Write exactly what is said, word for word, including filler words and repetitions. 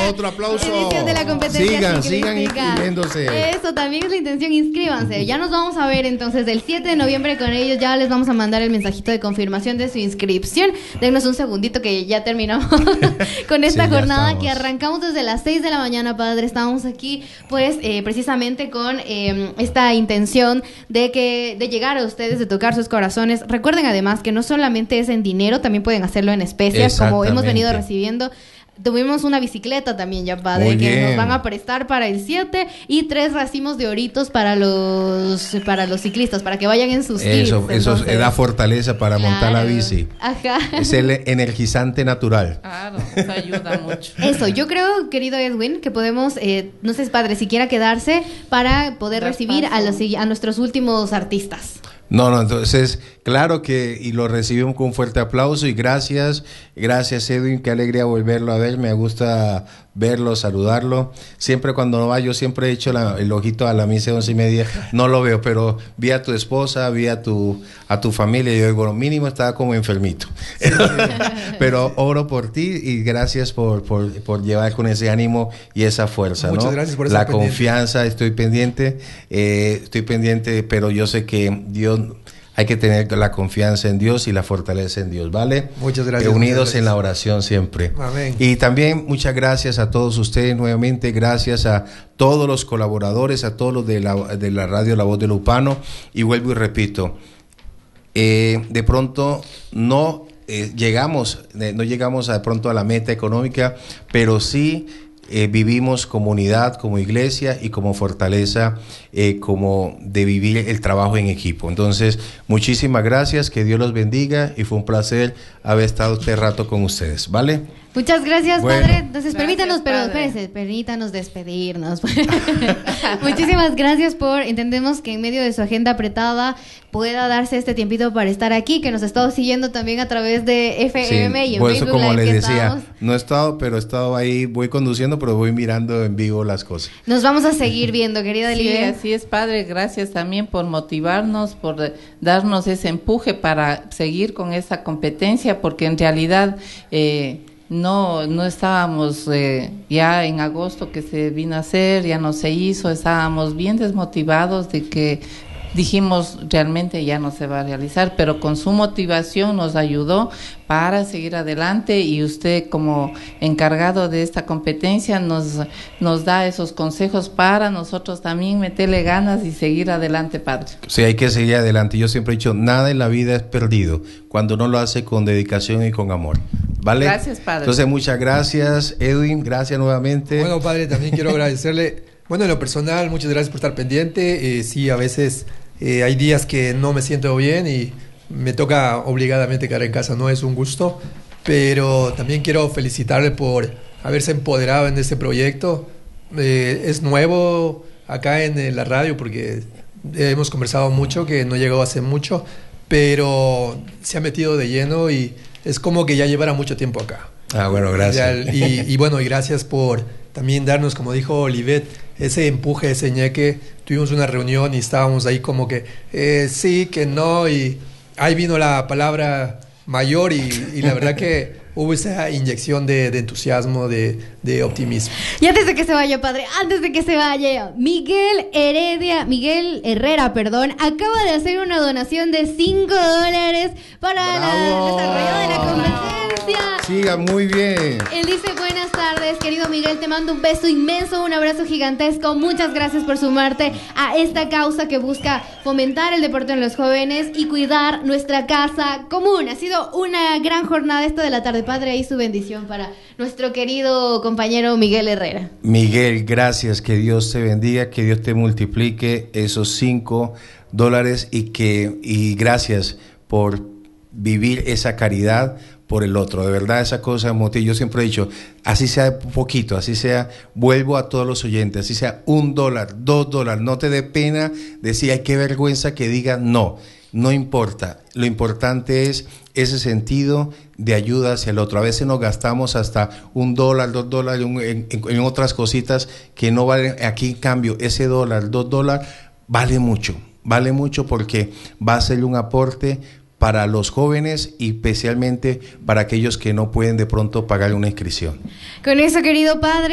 otro aplauso. Edición de la competencia Sigan, ciclística. sigan inscribiéndose. Eso también es la intención, inscríbanse. Ya nos vamos a ver entonces el siete de noviembre con ellos. Ya les vamos a mandar el mensajito de confirmación de su inscripción. Denos un segundito que ya terminamos con esta Sí, ya jornada estamos. que arrancamos desde las seis de la mañana, padre. Estamos aquí pues eh, precisamente con eh, esta intención de que de llegar a ustedes, de tocar sus corazones. Recuerden además que no solamente es en dinero, también pueden hacerlo en especias, como hemos venido recibiendo. Tuvimos una bicicleta también ya, padre, Muy que bien. nos van a prestar para el siete y tres racimos de oritos para los para los ciclistas, para que vayan en sus Eso, kits, eso entonces. da fortaleza para montar la Claro. bici. Ajá. Es el energizante natural. Claro, eso ayuda mucho. Eso, yo creo, querido Edwin, que podemos, eh, no sé, padre, si quiera quedarse para poder Dar recibir a, paso. los, a nuestros últimos artistas. No, no, entonces, claro que, y lo recibimos con un fuerte aplauso y gracias, gracias Edwin, qué alegría volverlo a ver, me gusta verlo, saludarlo. Siempre cuando va, yo siempre he hecho la, el ojito a la misa de once y media, no lo veo, pero vi a tu esposa, vi a tu, a tu familia y yo digo, lo mínimo estaba como enfermito. Pero oro por ti y gracias por, por, por llevar con ese ánimo y esa fuerza. Muchas ¿no? gracias por estar La pendiente. confianza, estoy pendiente, eh, estoy pendiente, pero yo sé que Dios, hay que tener la confianza en Dios y la fortaleza en Dios, ¿vale? Muchas gracias. Eh, unidos muchas en la gracias. oración siempre. Amén. Y también muchas gracias a todos ustedes nuevamente, gracias a todos los colaboradores, a todos los de la, de la radio La Voz de Lupano, y vuelvo y repito, eh, de pronto no eh, llegamos, eh, no llegamos a, de pronto a la meta económica, pero sí eh, vivimos comunidad como iglesia y como fortaleza, eh, como de vivir el trabajo en equipo. Entonces, muchísimas gracias, que Dios los bendiga y fue un placer haber estado este rato con ustedes, ¿vale? Muchas gracias, Bueno. padre. Entonces, Gracias, permítanos, pero padre. espérese, permítanos despedirnos. Muchísimas gracias por, entendemos que en medio de su agenda apretada pueda darse este tiempito para estar aquí, que nos ha estado siguiendo también a través de F M y en por eso, Facebook como Live les que decía, estamos. no he estado, pero he estado ahí, voy conduciendo, pero voy mirando en vivo las cosas. Nos vamos a seguir viendo, querida Sí, Lidia. así es, padre. Gracias también por motivarnos, por darnos ese empuje para seguir con esa competencia, porque en realidad eh, no no estábamos eh, ya en agosto que se vino a hacer, ya no se hizo, estábamos bien desmotivados de que dijimos realmente ya no se va a realizar, pero con su motivación nos ayudó para seguir adelante y usted como encargado de esta competencia nos, nos da esos consejos para nosotros también meterle ganas y seguir adelante, padre. Sí, hay que seguir adelante. Yo siempre he dicho, nada en la vida es perdido cuando uno lo hace con dedicación y con amor. ¿Vale? Gracias, padre. Entonces, muchas gracias, Edwin. Gracias nuevamente. Bueno, padre, también quiero agradecerle. Bueno, en lo personal, muchas gracias por estar pendiente. Eh, sí, a veces eh, hay días que no me siento bien y me toca obligadamente quedar en casa. No es un gusto, pero también quiero felicitarle por haberse empoderado en este proyecto. Eh, es nuevo acá en, en la radio porque hemos conversado mucho, que no llegó hace mucho, pero se ha metido de lleno y es como que ya llevará mucho tiempo acá. Ah, bueno, gracias. Y, y bueno, y gracias por también darnos, como dijo Olivet, ese empuje, ese ñeque. Tuvimos una reunión y estábamos ahí como que eh, sí, que no, y ahí vino la palabra mayor y, y la verdad que hubo esa inyección de, de entusiasmo, de, de optimismo. Y antes de que se vaya, padre, antes de que se vaya, Miguel Heredia, Miguel Herrera, perdón, acaba de hacer una donación de cinco dólares para la- el ¡Bravo! desarrollo de la competencia. Siga muy bien. Él dice, buenas tardes, querido Miguel, te mando un beso inmenso, un abrazo gigantesco. Muchas gracias por sumarte a esta causa que busca fomentar el deporte en los jóvenes y cuidar nuestra casa común. Ha sido una gran jornada esta de la tarde, padre, y su bendición para nuestro querido compañero Miguel Herrera. Miguel, gracias. Que Dios te bendiga, que Dios te multiplique esos cinco dólares y que y gracias por vivir esa caridad por el otro. De verdad, esa cosa motiva. Yo siempre he dicho, así sea poquito, así sea, vuelvo a todos los oyentes, así sea un dólar, dos dólares, no te dé pena decir, ay, qué vergüenza que diga no. No importa, lo importante es ese sentido de ayuda hacia el otro. A veces nos gastamos hasta un dólar, dos dólares en, en, en otras cositas que no valen. Aquí, en cambio, ese dólar, dos dólares, vale mucho, vale mucho porque va a ser un aporte para los jóvenes y especialmente para aquellos que no pueden de pronto pagar una inscripción. Con eso, querido padre.